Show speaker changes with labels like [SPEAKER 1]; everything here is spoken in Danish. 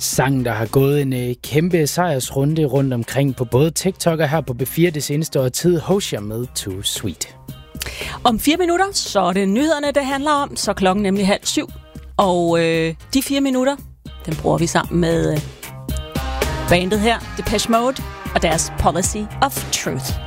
[SPEAKER 1] Sangen, der har gået en kæmpe sejrsrunde rundt omkring på både TikTok og her på B4 det seneste år tid. Hosher med Too Sweet.
[SPEAKER 2] Om 4 minutter, så er det nyhederne, det handler om. Så klokken nemlig 6:30. Og de 4 minutter, den bruger vi sammen med bandet her, Depeche Mode, og deres Policy of Truth.